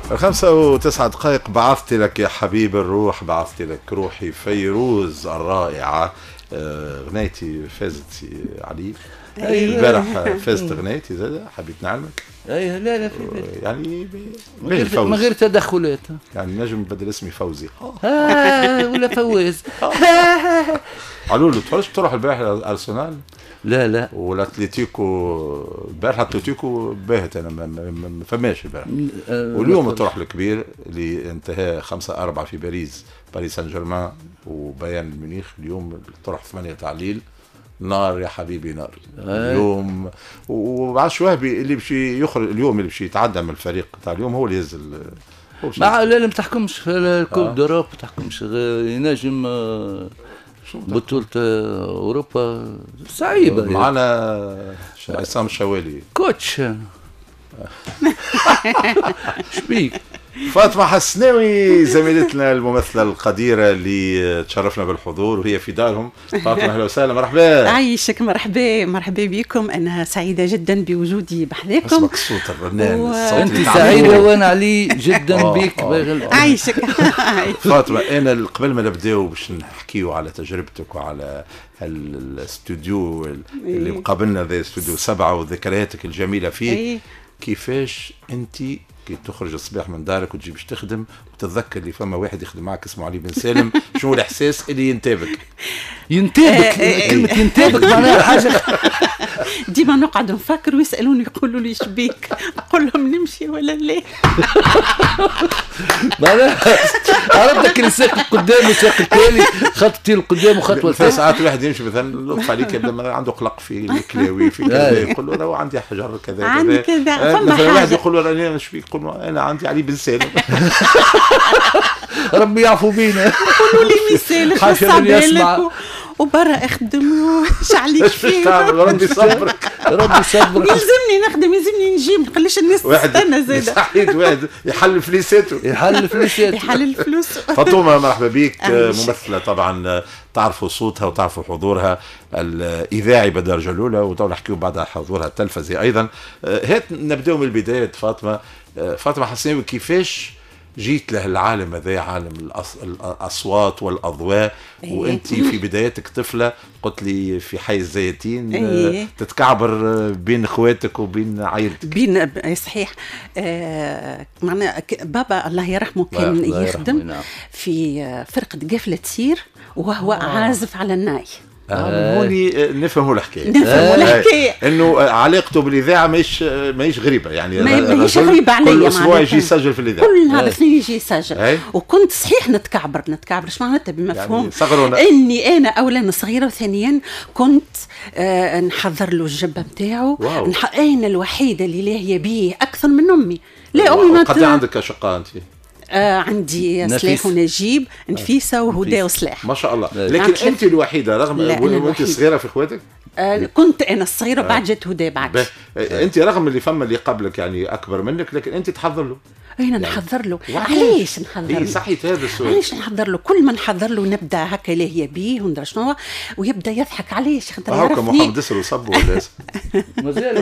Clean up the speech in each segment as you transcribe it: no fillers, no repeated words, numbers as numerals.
5:09 بعثت لك يا حبيب الروح، بعثت لك روحي فيروز الرائعة. غنيتي فازت علي البارح، فازت غنيتي زاد حبيت نعلمك. اي لا في يعني من غير تدخلات، يعني نجم بدل اسمي فوزي ولا فواز. قالوا له تروح البارح الارسنال؟ لا ولا اتلتيكو البارح، اتلتيكو باهت، انا ما فماش البارح. واليوم تروح الكبير اللي انتهى 5-4 في باريس سان جيرمان وبيان ميونخ. اليوم تروح 8 تعليل، نار يا حبيبي نار اليوم. وعاش وهبي اللي بشي يخرج اليوم، اللي بشي يتعدى من الفريق تاع اليوم هو اللي ينزل. لا ما تحكمش في الكوب دوروب، ما تحكمش، ينجم بطولة أوروبا صعيبة. معنا عصام الشوالي كوتش. شبيك فاطمة حسناوي زميلتنا الممثلة القديرة اللي تشرفنا بالحضور وهي في دارهم. فاطمة أهلا وسهلا، مرحبا. عايشك، مرحبا بكم. أنا سعيدة جدا بوجودي بحذاكم. اسمك الصوت الرنان، أنت سعيدة وأنا علي جدا بك. عايشك. فاطمة، أنا قبل ما نبداو باش نحكيو على تجربتك وعلى الاستوديو اللي مقابلنا، ذا استوديو 7 وذكرياتك الجميلة فيه، كيفاش أنت كي تخرج الصباح من دارك وتجي باش تخدم وتتذكر اللي فما واحد يخدم معك اسمه علي بن سالم، شنو الاحساس اللي ينتابك؟ كلمه ينتابك معناها حاجه. ديما نقعد نفكر ويسالوني يقولوا لي شبيك، نقول لهم نمشي ولا لا. معناها عرفتك اللي ساق القدام وساق التالي، خطتي القدام وخطوه الثانيه. ساعات الواحد يمشي مثلا لطف عليك لما عنده قلق في الكلاوي في كذا، يقول له انا عندي حجر كذا عندي كذا. فما حاجه واحد يقول له انا شبيك، يقول له انا عندي علي بن سالم. ربي يعفو بينا. يقولوا لي مثال حاشا من يسمع وبرا اخدم وش عليك فيه. ربي يصبرك، ربي يصبرك. يلزمني نخدم، يلزمني نجي، ما نخليش الناس تستنى زاده. صحيح، واحد يحل فليساته، يحل الفلوس. فاطمة مرحبا بك، ممثلة طبعا تعرفوا صوتها وتعرفوا حضورها الإذاعي بالدرجة الأولى، وطبعا نحكيو بعد حضورها التلفزي أيضا. هات نبدأ من البداية. فاطمة حسناوي، كيفاش جيت له العالم هذا، عالم الأصوات والأضواء، وأنت في بدايتك طفلة قلت لي في حي الزيتين، تتكعبر بين اخواتك وبين عائلتك؟ بين صحيح. معنا بابا الله يرحمه كان يخدم في فرقة قفلة سير، وهو عازف على الناي. هوني نفهموا الحكايه، انه علاقته بالاذاعه ماهيش غريبه، يعني ماهيش غريبه عليا. كل اسبوع يجي يسجل في الاذاعه، كل نهار اثنين يجي يسجل. وكنت صحيح نتكعبر اش معناتها بمفهوم، يعني اني انا اولا صغيره، وثانيا كنت نحضر له الجبه نتاعو. انا الوحيده اللي لاهيه بيه اكثر من امي. لا امي ما قد عندك اشقاء انت؟ عندي سلاح ونجيب، نفيسة وهدى وسلاح، ما شاء الله. لكن انت الوحيده رغم وانت صغيره في اخواتك؟ كنت انا الصغيره، بعد جت هدى بعد. انت رغم اللي فما اللي قبلك يعني اكبر منك، لكن انت تحضر له. انا نحضر له. علاش نحضر له؟ صحيت هذا السؤال. علاش نحضر له؟ كل ما نحضر له نبدا هكا لاهيه بيه وندرى شنو، ويبدا يضحك. علاش؟ خاطر هاكا محمد يسر وصب ولا مازال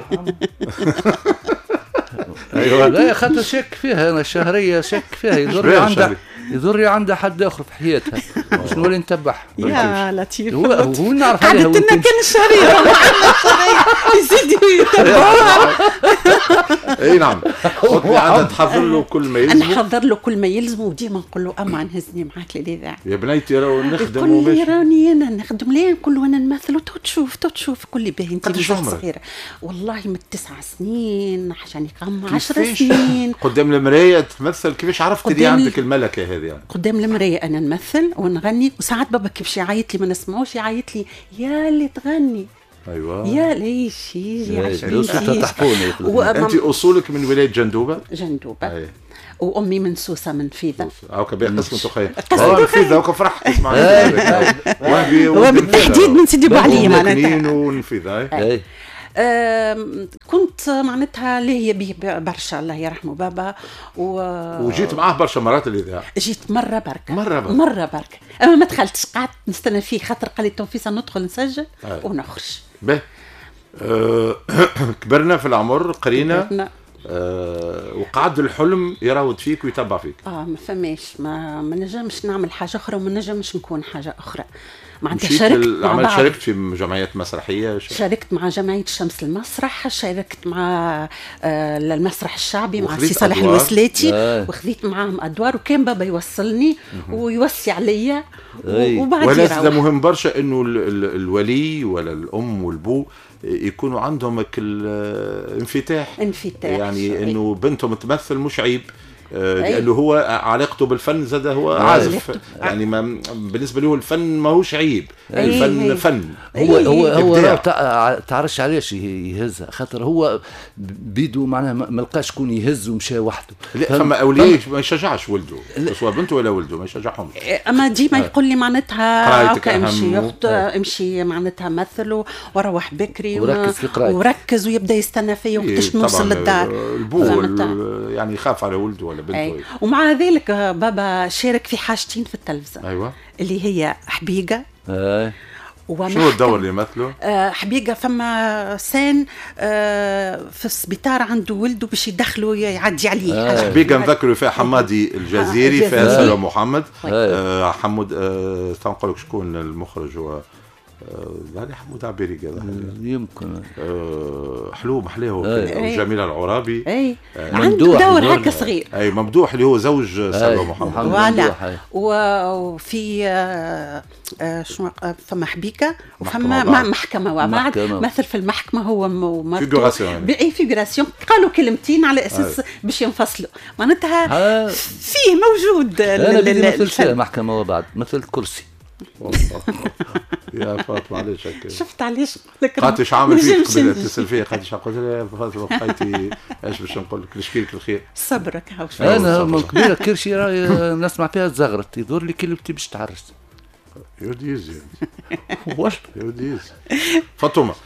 ايوه. لا خاطر شك فيها انا الشهريه، شك فيها يضر عندها حد اخر في حياتها، باش نولي نتبعها. يا لطيف، هو نعرف عليها. عادة كان الشهريه يزيدوا يتبعوها. اي نعم. عادة تحضر له كل ما يلزم. انا نحضر له كل ما يلزم، وديما نقول له اما نهزني معاك للاذاعه يا بنيتي، راهو نخدم وماشي. كل راني انا نخدم، لا نقول له انا نمثل، وتشوف كل باهي. انت صغيره والله من 9 سنين عشان يقام 10 سنين قدام المرايه تمثل. كيفاش عرفت اللي عندك الملكه هذه؟ يعني قدام المرايه انا نمثل ونغني، وساعات بابا كيفاش يعيط لي ما نسمعوش، يعيط لي يا اللي تغني. ايوه يا ليش يجي انت اصولك من ولايه جندوبه. وامي من سوسه من فيذا. هاكا باهي قسم تخيل فيذا هاكا فرح تسمع. وبالتحديد من سيدي ابو علي معناتها ونفيذا. كنت معناتها اللي هي به برشا، الله يرحمه بابا. وجيت معاه برشا مرات الاذاعه؟ جيت مره برك، اما ما دخلتش، قعدت نستنى فيه خاطر قال لي توفيق ندخل نسجل ونخرج. كبرنا في العمر، قرينا. وقعد الحلم يراود فيك ويتبع فيك. ما فماش، ما نجمش نعمل حاجه اخرى وما نجمش نكون حاجه اخرى. معناتها شاركت في جمعيات مسرحيه؟ شاركت مع جمعيه الشمس المسرح، شاركت مع المسرح الشعبي مع سي صالح الوسلاتي، وخذيت معاهم ادوار، وكان بابا يوصلني ويوصي عليا. وبعد وهذا مهم برشا انه الولي ولا الام والبو يكونوا عندهم الانفتاح، يعني انه بنتهم تمثل مش عيب، لانه هو علاقته بالفن زاد هو عازف، يعني ما بالنسبه له الفن ماهوش عيب، الفن فن. هو تعرفش علاش يهزها، خاطر هو بيدو معناها ما لقاش شكون يهز ومشى وحده. لا فما اولياء ما يشجعش ولده، سواء بنته ولا ولده ما يشجعهم. اما ديما يقول لي معناتها امشي معناتها مثل وروح بكري وركز ويبدا يستنى فيا وقتاش نوصل للدار. البو يعني يخاف على ولده ولا بنته. ومع ذلك بابا شارك في حاجتين في التلفزة. ايوه، اللي هي حبيقة. شنو الدور اللي يمثله؟ حبيقة فما سان في السبيطار عنده ولده باش يدخلوا يعدي عليه. حبيقة نذكروا فيها حمادي الجزيري، فيها سلوى محمد. حمود تنقول لك شكون المخرج؟ هو هذا حمود عبيري كذا يمكن حلو محليه وجميلة العرابي. عنده دور هكا صغير. اي ممدوح اللي هو زوج سلوى محمد. فوالا. وفي شنو فما حبيكة وفما محكمة وبعد مثل في المحكمة هو فيغوراسيون قالوا كلمتين على اساس باش ينفصلوا، معناتها فيه موجود. انا بدي مثل فيها محكمة وبعد مثل كرسي. يا فاطمه علاش هكا؟ شفت علاش قالتش عامل فيك قبل اتصل فيا، قالتش قلت لها يا فاطمه بقيتي ايش باش نقول لك، نشكي لك الخير. صبرك هاو شويه. انا من كبيره كرشي نسمع فيها زغرت يدور لي كلمتي باش تعرس. يوديز واش يوديز. فاطمه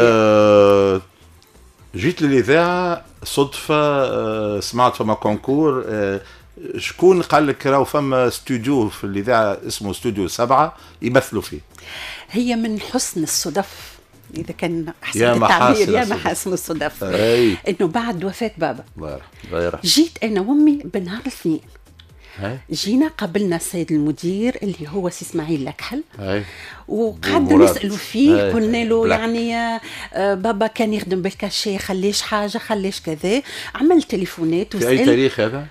جيت للاذاعه صدفه، سمعت فما كونكور، شكون قال لك راهو فما استوديو في الاذاعه اسمه استوديو 7 يمثلوا فيه؟ هي من حسن الصدف، اذا كان احسن التعبير، يا محاسن الصدف، انه بعد وفاه بابا الله يرحمه جيت انا وامي بنهار الاثنين. جينا قابلنا السيد المدير اللي هو سي اسماعيل لكحل، وقعدنا نسالوا فيه، قلنا له يعني بابا كان يخدم بالكاشي، خليش حاجه خليش كذا. عمل تليفونات وسال. في اي تاريخ هذا؟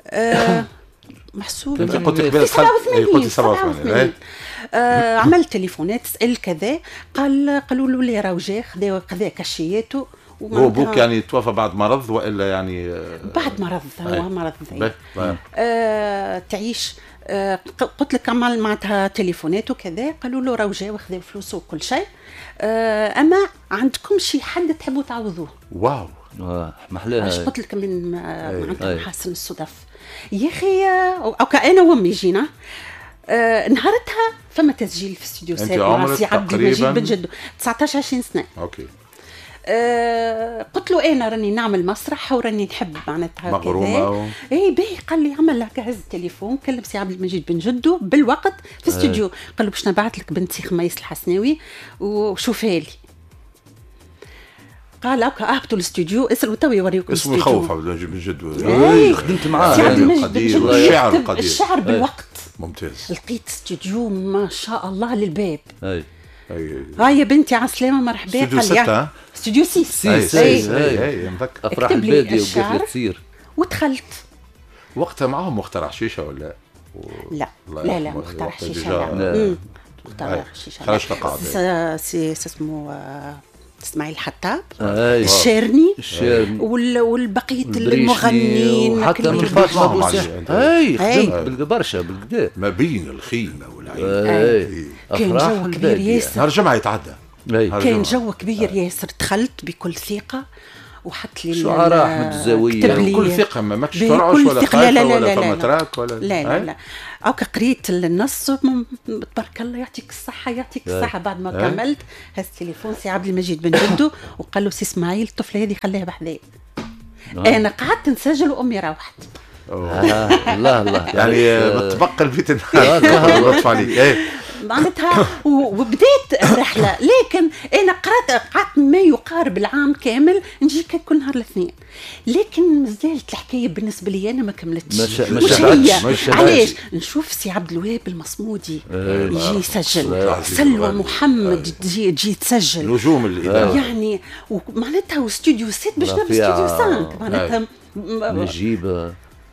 محسوب قلت لك 87. عمل تليفونات سأل كذا، قالوا له لي راهو جا خذا كاشياته. هو بوك يعني توفى بعد مرض ولا يعني بعد مرض؟ هو مرض تعيش. قلت لك عمل معناتها تليفونات وكذا، قالوا له راهو جا وخذا فلوسه وكل شيء، اما عندكم شي حد تحبوا تعوضوه؟ واو محلاها. اش قلت لك من معناتها محاسن الصدف يا اخي. انا وامي جينا نهارتها فما تسجيل في استوديو 7 مع سي عبد المجيد بن جدو 19 20 سنه. اوكي. قلت له انا راني نعمل مسرح وراني نحب معناتها مغرومه اي باهي. قال لي عمل هكا، هز التليفون كلم سي عبد المجيد بن جدو بالوقت في استوديو، قال له باش نبعث لك بنتي خميس الحسناوي وشوفها لي. قال هكا اهبطوا الاستوديو، اسالوا تو يوريوكم اسمه يخوف عبد المجيد بن جدو. خدمت معاه الشعر القدير، الشعر بالوقت. ممتاز. لقيت استوديو ما شاء الله للباب. هاي يا بنتي على السلامه مرحبا. استوديو 6 استوديو 6 اي مذكر. افراح الباديه وقفله تصير. ودخلت وقتها معهم مخترع شيشه ولا لا مخترع شيشه لا مخترع شيشه. خرجت قاعده سي اسمه اسماعيل حتاب، الشيرني والبقيه المغنيين، حتى من فاطمه بوسيح. خدمت برشا بالكدا ما بين الخيمه والعين. كان جو كبير ياسر. نهار الجمعه يتعدى. كان جو كبير ياسر. دخلت بكل ثقه وحط لي شعراء احمد الزاويه بكل ثقه، ما ماكش ترعش ولا خايفه ولا فما تراك ولا لا اوكا. قريت النص تبارك الله يعطيك الصحه يعطيك الصحه. بعد ما كملت هز التليفون سي عبد المجيد بن جدو وقال له سي اسماعيل الطفله هذه خليها بحذايا. انا قعدت نسجل وامي روحت. الله يعني متبقى البيت النهار لطف عليك. معناتها وبديت الرحله، لكن انا قعدت ما يقارب العام كامل نجي كل نهار الاثنين، لكن مازالت الحكايه بالنسبه لي انا ما كملتش. مش علاش نشوف سي عبد الوهاب المصمودي يجي يسجل، سلوى محمد تجي تسجل، نجوم الاذاعه يعني، ومعناتها واستوديو 6 باش نبدا استوديو 5 معناتها نجيب.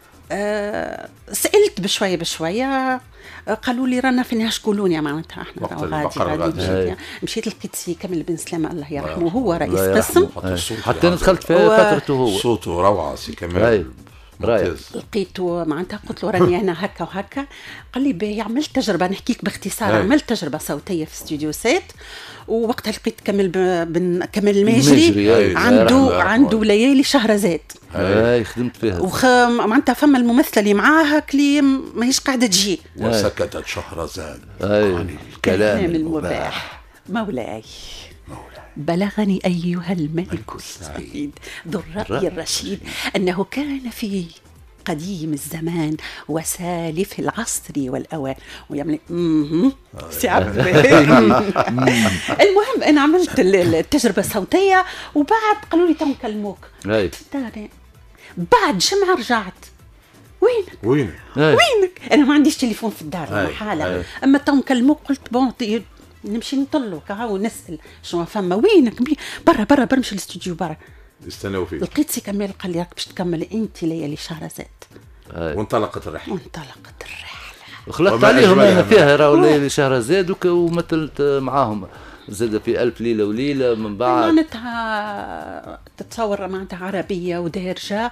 سألت بشوية قالوا لي رانا في نهاش كولونيا، معناتها احنا غادي مشيت لقيت سي كامل بن سلامة الله يرحمه هو رئيس قسم، حتى انا دخلت في فترته هو صوته روعة سي كامل لقيته معناتها قلت له راني انا هكا وهكا، قال لي باهي عملت تجربه، نحكي لك باختصار، عملت تجربه صوتيه في استوديو 7 ووقتها لقيت كمال الماجري عنده ليالي شهرزاد خدمت فيها معناتها فما الممثله اللي معاها كلي ماهيش قاعده تجي وسكتت شهرزاد عن الكلام المباح. مولاي بلغني أيها الملك السعيد ذو الرأي الرشيد أنه كان في قديم الزمان وسالف العصر والأوان ويعمل المهم أنا عملت التجربة الصوتية وبعد قالوا لي تو نكلموك بعد جمعة رجعت وينك أنا ما عنديش تليفون في الدار محالة أما تو نكلموك قلت بون نمشي نطلو كهو نسأل شنو فما وينك برا نمشي الاستوديو برا يستناو فيك. لقيت سي كمال قال لي راك باش تكمل انت ليالي شهرزاد وانطلقت الرحله وخلطت عليهم انا فيها راهو ليالي شهرزاد ومثلت معاهم زاد في ألف ليلة وليلة من بعد معناتها تتصور معناتها عربية ودارجة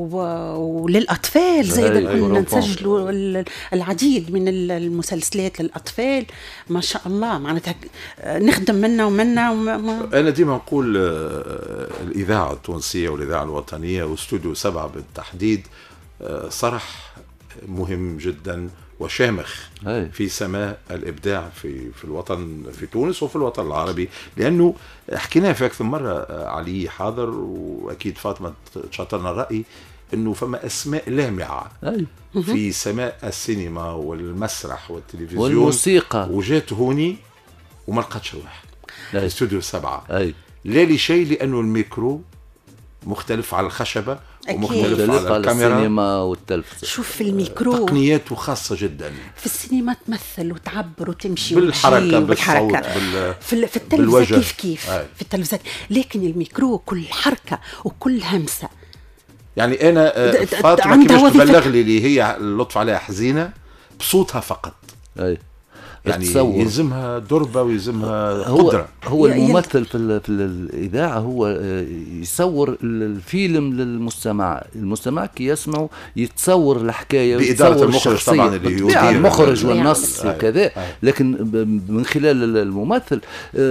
وللأطفال زاد كنا نسجلوا العديد من المسلسلات للأطفال ما شاء الله معناتها نخدم منا أنا ديما نقول الإذاعة التونسية والإذاعة الوطنية واستوديو 7 بالتحديد صرح مهم جدا وشامخ في سماء الإبداع في الوطن في تونس وفي الوطن العربي، لأنه حكيناها في أكثر مرة علي حاضر وأكيد فاطمة تشاطرنا الرأي أنه فما أسماء لامعة في سماء السينما والمسرح والتلفزيون والموسيقى وجات هوني وما لقتش واحد استوديو 7 لا لشيء لأنه الميكرو مختلف على الخشبة ومختلف على الكاميرا السينما والتلفزيون. شوف في الميكرو تقنياته خاصة جدا في السينما تمثل وتعبر وتمشي بالحركة بالصوت في التلفزة كيف في التلفزة، لكن الميكرو كل حركة وكل همسة يعني أنا فاطمة كيفاش تبلغ لي اللي هي اللطف عليها حزينة بصوتها فقط يعني يلزمها دربة ويلزمها قدرة. هو الممثل في الإذاعة هو يصور الفيلم المستمع كي يسمعه يتصور الحكاية بإدارة المخرج طبعا اللي يدير المخرج والنص وكذا، لكن من خلال الممثل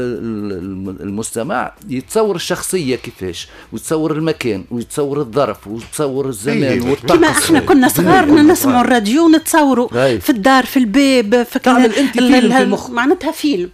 المستمع يتصور الشخصية كيفاش ويتصور المكان ويتصور الظرف ويتصور الزمان والطقس. كما احنا كنا صغارنا نسمع الراديو ونتصوروا في الدار في الباب في معناتها فيلم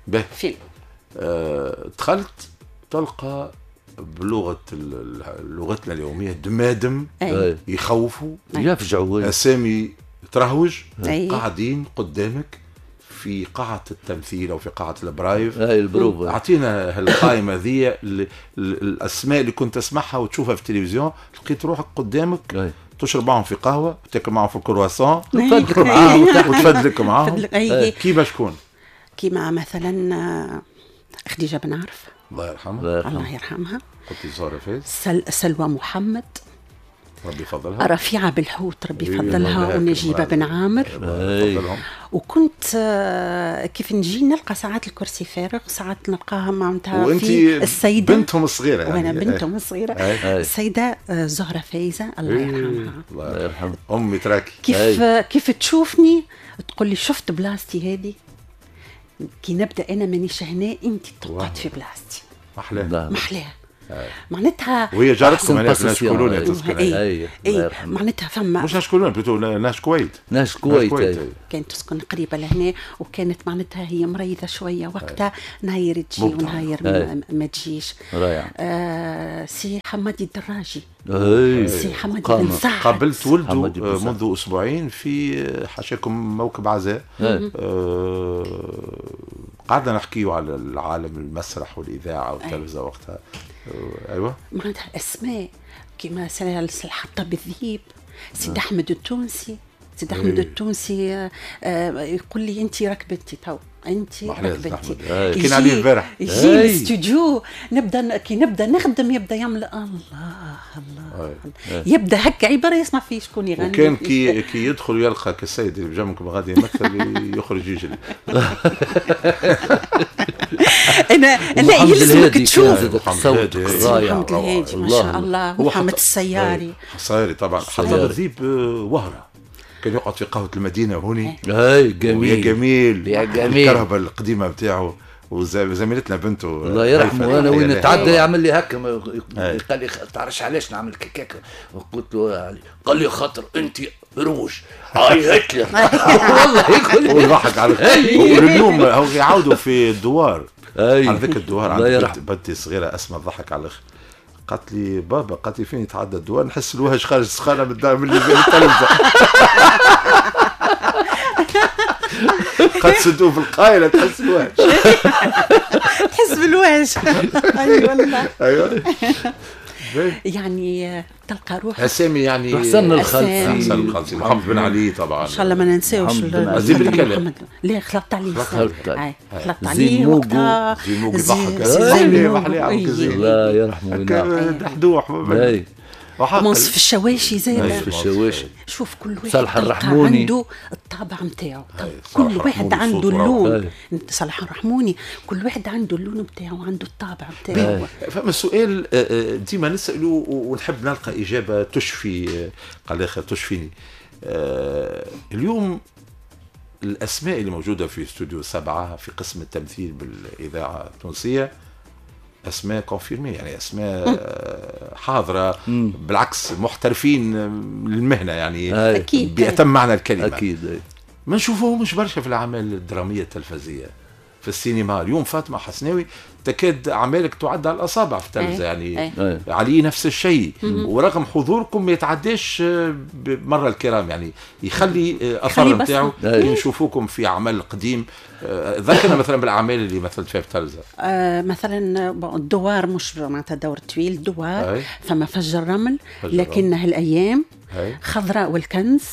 دخلت تلقى بلغة لغتنا اليومية دمادم يخوفوا يفجعوا أسامي تروج قاعدين قدامك في قاعة التمثيل أو في قاعة البرايف أعطينا هالقائمة ذي الأسماء اللي كنت أسمعها وتشوفها في التلفزيون، لقيت روحك قدامك تشرب معهم في قهوة وتاكل معهم في الكرواسون وتفدلك معاهم وتفدلك معاهم كيما شكون؟ كيما مثلا خديجة بن عرف الله يرحمها قلتي زهرة فايز سلوى محمد ربي يفضلها، رفيعة بالحوت ربي يفضلها، ونجيبة بن عامر. وكنت كيف نجي نلقى ساعات الكرسي فارغ ساعات نلقاها معناتها في السيدة بنتهم الصغيرة يعني وأنا بنتهم الصغيرة السيدة زهرة فايزة الله يرحمها الله يرحمها أمي تراكي كيف تشوفني تقول لي شفت بلاستي هذه كي نبدأ أنا مانيش هنا أنت تقعد في بلاستي محلاها معناتها وهي جارتكم هنا في ناش كولونيا تسكن. اي معناتها فما مش ناش كولونيا بلوتو ناش كويت. ناش كويت كانت تسكن قريبه لهنا، وكانت معناتها هي مريضه شويه وقتها، نهاير تجي ونهاير ما تجيش. سي حمادي الدراجي. سي حمادي بن سعد قابلت ولده منذ اسبوعين في حاشاكم موكب عزاء. قعدنا نحكيو على العالم المسرح والاذاعه والتلفزه وقتها. ايوه معناتها اسماء كما سلسل الحطب الذيب، سيد احمد التونسي. سيد احمد التونسي يقول لي انت ركبتي تو، انت ركبتي. كنا عليه البارح يجي الاستوديو، كي نبدا نخدم يبدا يعمل الله يبدا هكا عباره يسمع فيه شكون يغني. وكان كي يدخل يلقى كالسيد اللي بجنبكم غادي يمثل يخرج يجري. انا يلزمك تشوف صوت رائع. محمد الهادي ما شاء الله، محمد السياري. السياري طبعا. حتى الذيب وهره كان يقعد في قهوة المدينة هوني. جميل يا جميل يا جميل. الكرهبة القديمة بتاعه وزميلتنا بنته الله يرحمه. انا وين نتعدى يعمل لي هكا، قال لي تعرفش علاش نعمل كيكاك، قلت له قال لي خاطر انت روج هاي هتلر. والله يقول لي وضحك على واليوم هو يعاودوا في الدوار على ذاك الدوار. عند بنتي صغيرة اسمها ضحك على الاخر، قالت لي بابا، قالت لي فين يتعدى الدوار نحس الوهج خارج سخانه من الدار اللي بين التلفزه. قد سدوه في القايله تحس الوهج. تحس بالوهج. اي والله. ايوه يعني تلقى روح اسامي يعني حسن الخلصي، محمد بن علي طبعا ان شاء الله ما ننساوش. عزيز بن كلام لا خلطت عليه خلطت عليه وقتها زيموق ضحك الله يرحمه دحدوح منصف الشواشي زاد. منصف الشواشي. شوف كل واحد صالح الرحموني عنده الطابع نتاعو، كل واحد عنده اللون. صالح الرحموني كل واحد عنده اللون نتاعو، عنده الطابع نتاعو. فما السؤال ديما نسأله ونحب نلقى إجابة تشفي قال اخر تشفيني. اليوم الأسماء اللي موجودة في استوديو 7 في قسم التمثيل بالإذاعة التونسية اسماء كونفيرمي، يعني اسماء حاضره بالعكس محترفين للمهنه يعني أكيد بأتم معنى الكلمه. اكيد ما نشوفوهمش برشا في الاعمال الدراميه التلفزيه في السينما. اليوم فاطمه حسناوي تكاد اعمالك تعد على الاصابع في التلفزه يعني. علي نفس الشيء، ورغم حضوركم ما يتعداش بمره الكرام يعني، يخلي اثر نتاعو نشوفوكم في اعمال قديم. ذكرنا مثلا بالاعمال اللي مثلت فيها في التلفزه. مثلا الدوار مش معناتها دور طويل، الدوار فما فجر الرمل، لكنها الايام، خضراء والكنز،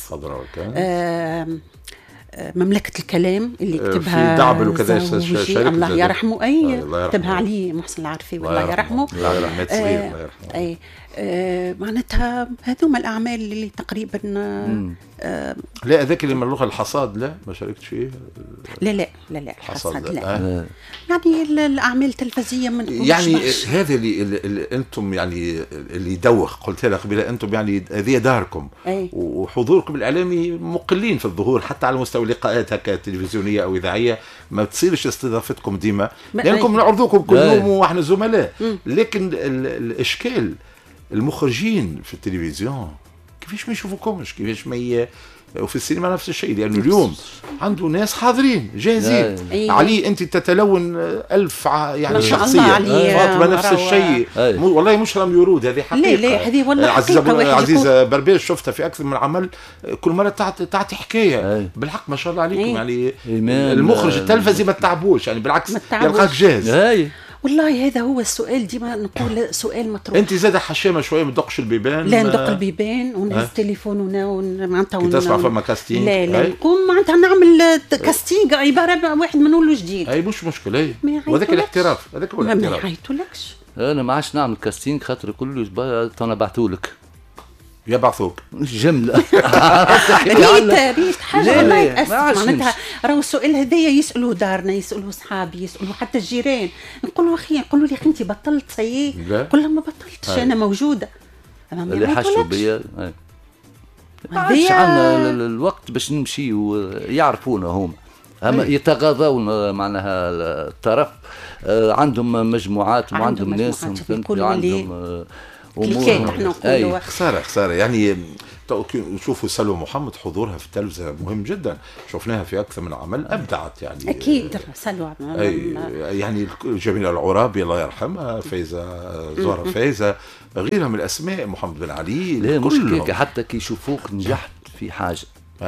مملكة الكلام اللي كتبها في دعبل وكذا الله يرحمه. اي كتبها علي محسن العرفي الله يرحمه. الله يرحمه. معناتها هذوما الاعمال اللي تقريبا لا هذاك اللي من اللغه الحصاد لا ما شاركتش فيه. لا الحصاد لا. يعني الاعمال التلفزيه من يعني هذا اللي انتم يعني اللي يدوخ قلت لك قبل، انتم يعني هذه داركم وحضوركم الاعلامي مقلين في الظهور حتى على مستوى اللقاءات هكا تلفزيونيه او اذاعيه، ما تصيرش استضافتكم ديما لانكم نعرضوكم كل يوم واحنا زملاء. لكن الاشكال المخرجين في التلفزيون كيفاش ما يشوفوكمش، كيفاش ما وفي السينما نفس الشيء، لأنه اليوم عنده ناس حاضرين جاهزين. علي أنت تتلون 1000 يعني شخصية، فاطمة نفس الشيء. والله مش رمي ورود، هذه حقيقة. لا هذه والله عزيزة بربيش شفتها في أكثر من عمل، كل مرة تعطي حكاية بالحق ما شاء الله عليكم. يعني المخرج التلفزي ما تعبوش يعني، بالعكس يلقاك جاهز. والله هذا هو السؤال، ديما نقول سؤال مطروح. انت زاد حشامه شويه ما تدقش البيبان؟ لا ندق البيبان ونهز تليفون معناتها تسمع فما كاستينج. لا نقوم معناتها نعمل كاستينج عباره واحد ما نقولوش جديد. اي مش مشكله اي، وهذاك الاحتراف، هذاك هو الاحتراف. ما يعيطولكش. انا ما عادش نعمل كاستينج خاطر يقولوا لي انا بعثولك يبعثوك جمله. ريت حاجه والله يتأسف. معناتها راهو السؤال هذايا يسالوه دارنا، يسالوه صحابي، يسالوه حتى الجيران. نقولوا اخي، يقولوا لي انت بطلت سيي؟ نقول لهم ما بطلتش، انا موجوده. اللي حشوا بيا ما عادش عندنا الوقت باش نمشي ويعرفونا هم يتغاضون معناها الطرف عندهم مجموعات وعندهم ناس عندهم امور. خساره يعني نشوفوا سلوى محمد حضورها في التلفزة مهم جدا، شفناها في أكثر من عمل أبدعت يعني. أكيد سلوى يعني جميلة العرابي الله يرحمها، فايزة زهرة فايزة، غيرها من الأسماء، محمد بن علي، لا مش حتى كي يشوفوك نجحت في حاجة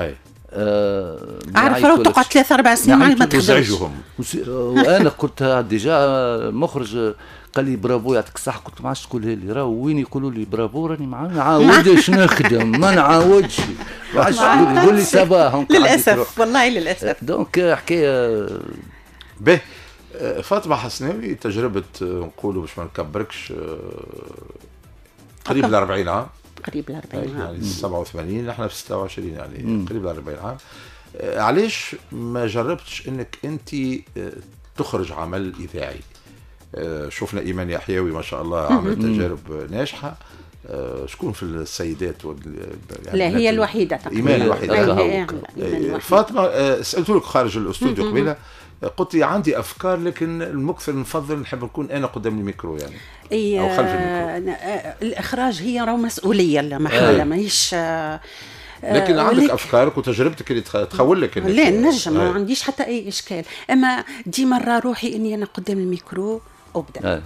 أعرف لو تقعد 3-4 سنين ما تزعجهم. وأنا قلت ديجا مخرج قال لي برافو يعطيك الصحة، قلت ما عادش تقولها لي، راهو وين يقولوا لي برافو راني ما نعاودش نخدم، ما نعاودش، ما عادش يقول لي سبا. للأسف والله للأسف. دونك حكاية به. فاطمة حسناوي تجربة نقولوا باش ما نكبركش قريب ل 40 عام. قريب ل 40 عام يعني 87 نحن في 26 يعني قريب ل 40 عام. علاش ما جربتش انك انت تخرج عمل اذاعي؟ شفنا ايمان يحيوي ما شاء الله عمل تجارب ناجحه. شكون في السيدات يعني لا هي الوحيده تقريبا، ايمان الوحيده. فاطمه سالت لك خارج الاستوديو قبيله، قلت لي عندي افكار لكن المكثر نفضل نحب نكون انا قدام الميكرو يعني او خلف الميكرو. الاخراج هي راهو مسؤوليه لا محاله ماهيش لكن عندك افكارك وتجربتك اللي تخول لك. لا نجم ما عنديش حتى اي اشكال، اما دي مره روحي اني انا قدام الميكرو ابدا.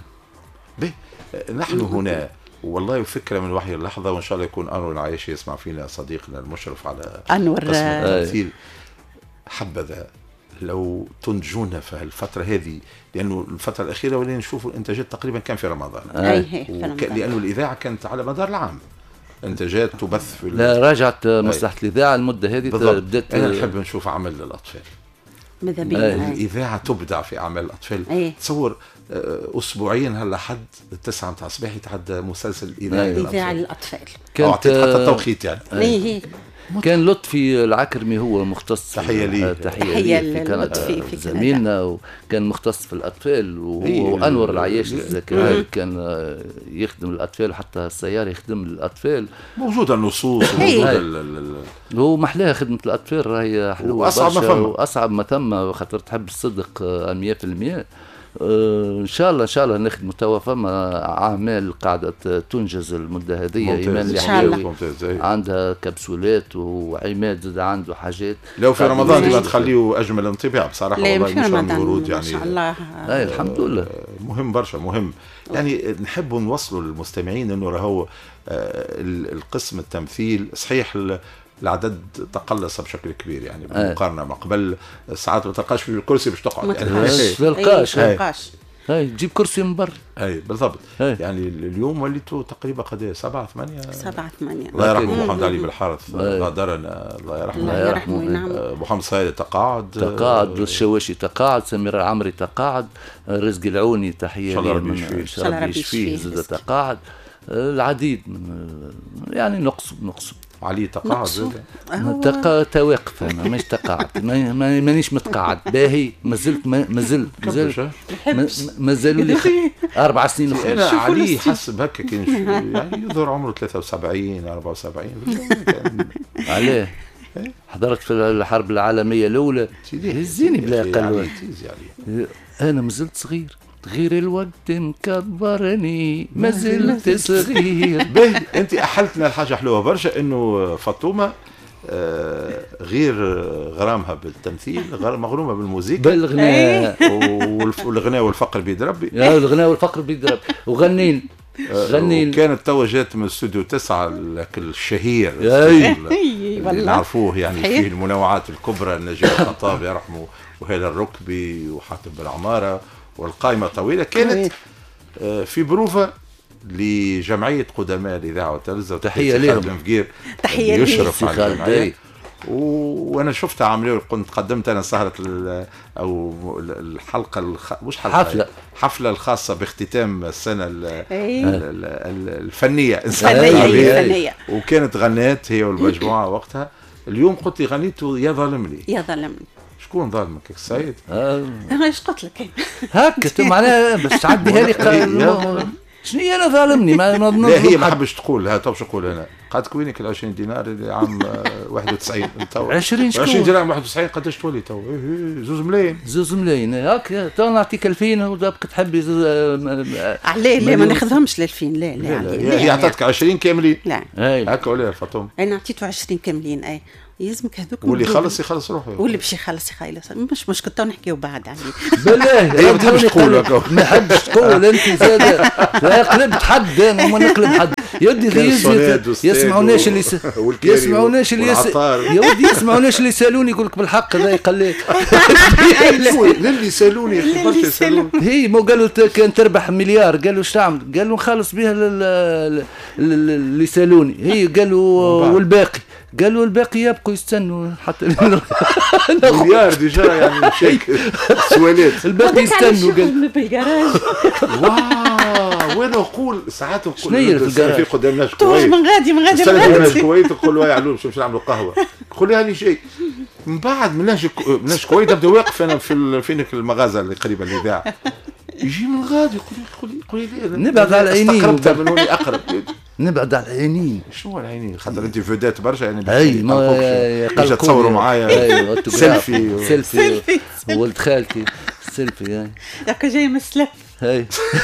نحن هنا والله فكره من وحي اللحظه، وان شاء الله يكون انور العايشي يسمع فينا صديقنا المشرف على انور قسم التمثيل. حبذا لو تنتجونا في الفترة هذه، لأنه الفترة الأخيرة ولينا نشوفوا الإنتاجات تقريبا كان في رمضان. لأنه الإذاعة كانت على مدار العام إنتاجات تبث في لا رجعت مصلحة الإذاعة المدة هذه بدأت. أنا نحب نشوف عمل للأطفال. ماذا بيا الإذاعة تبدع في أعمال الأطفال. تصور أسبوعيا هلا حد 9 متاع الصباح يتعدى مسلسل إذاعي للأطفال. كانت حتى التوقيت يعني. كان لطفي العكرمي هو مختص. تحية لي. تحية لطفي في زميلنا، وكان مختص في الأطفال، وأنور العياش الزكريا كان يخدم الأطفال، حتى السيارة يخدم الأطفال. موجودة النصوص هو محلاها خدمة الأطفال، راهي حلوة وأصعب ما ثم خاطر تحب الصدق 100%. ان شاء الله نخدم توا فما اعمال قاعده تنجز المده هذه. ايمان الحيوي عندها كبسولات، وعماد زاد عنده حاجات. لو في رمضان يبقى تخليه اجمل انطباع بصراحه والله، مش عن ورود يعني. ما شاء الله الحمد لله مهم برشا مهم يعني. نحب نوصلوا للمستمعين انه راهو القسم التمثيل صحيح العدد تقلص بشكل كبير يعني بالمقارنه مع قبل. ساعات ما تلقاش في الكرسي باش تقعد يعني ما تلقاش تجيب كرسي من برا. بالضبط. يعني اليوم وليتوا تقريبا قد 7-8 7-8. الله يرحمه محمد علي بالحارث غادرنا الله يرحمه. محمد صايد تقاعد، الشواشي تقاعد، سمير العمري تقاعد، رزق العوني تحيه ليه ان شاء الله يشفيه زاد تقاعد. العديد يعني نقص علي تقاعد تواقف. انا مش تقاعد، مانيش متقاعد باهي، مازالوا لي 4 سنين اخرى. انا علي حسب هكا كان يعني يظهر عمره 73 74. عليه حضرت في الحرب العالميه الاولى، هزيني بلا اقل. انا مازلت صغير، غير الوقت مكبرني، ما زلت صغير. به انت احلتنا الحاجه حلوه برشا، انه فاطمه غير غرامها بالتمثيل مغرومه بالموسيقى بالغناء والغناء والفقر بيد ربي. الغناء والفقر بيد ربي. وغنين كانت توجهت من استوديو 9 الشهير اللي نعرفوه يعني فيه المنوعات الكبرى، نجيب الخطاب يرحمه، وهيلا الركبي، وحاتم بالعماره، والقائمة طويلة. كانت في بروفة لجمعية قدماء الإذاعة والتلفزة. تحية لهم. تحية يشرف على الجمعية. وأنا شفتها عاملة، كنت قدمت أنا سهرة أو الحلقة مش حفلة الخاصة باختتام السنة الفنية. وكانت غنات هي والمجموعة وقتها. اليوم قلت لي غنيته يا ظالمني. شكون ظالمك السيد؟ انا ايش قلت لك هكا معناها باش تعديها لي شنو انا ظالمني ما لا هي ما حبش تقول ها تو باش نقول انا قد كوينك ال 20 دينار اللي عام 91 تو 20 دينار 91 قداش تولي تو 2 ملايين 2 ملايين هاك تو نعطيك 2000 وتبقى تحبي عليه لا ما ناخذهمش ل 2000 لا هي عطاتك 20 كاملين لا هكا ولا فاطمه انا عطيته 20 كاملين اي يلزمك هذوك واللي يخلص روحه واللي باش يخلص مش مشكل تو نحكيو بعد عليه بالله ما تحبش تقول ما حبش تقول انت زاد لا قلبت حد انا وما نقلب حد يا ودي يسمعوناش اللي يسمعوناش اللي يا ودي يسمعوناش اللي يسالوني يقول لك بالحق هذا يقلق اللي يسالوني هي مو قالوا كان تربح مليار قالوا ايش تعمل قالوا نخلص بها اللي يسالوني هي قالوا والباقي قالوا الباقي يبقوا يستنوا حتى مليار ديجا يعني شيك سوالات الباقي يستنوا قال بالجراج وانا نقول ساعات نقول في قدام ناس كويس من غادي ناس كويس نقول له يا علول باش نعملوا قهوه يقول لي هاني شيء من بعد مناش كويس نبدا واقف انا فينك المغازه اللي قريبه للاذاعه يجي من غادي يقول لي نبعد على العينين استقربت من هوني اقرب نبعد على العينين شنو العينين خاطر انت فودات برشا يعني اي ما تصوروا معايا سيلفي ولد خالتي سيلفي هاي ياك جاي من السلف هاي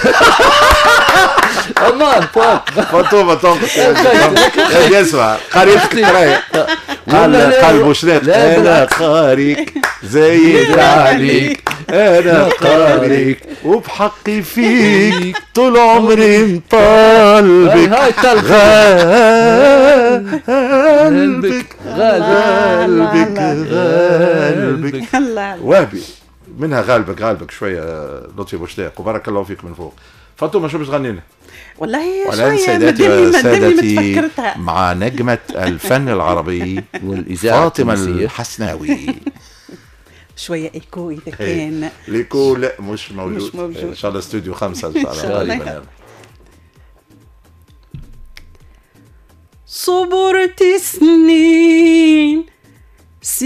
امان فاطمه يا اسمع قريتك قرايه قال بوشلات انا قاريك زايد عليك انا قاريك وبحقي فيك طول عمري مطالبك غالبك وهبي منها غالبك شويه لطفي بوشلاق وبارك الله فيك من فوق. فاطمه شو باش تغني لنا؟ والله والآن سيداتي وسادتي مع نجمة الفن العربي والإذاعة فاطمة الحسناوي. شوية إيكو إذا كان الإيكو لا مش موجود إن شاء الله استوديو 5 إن شاء الله. صبرت سنين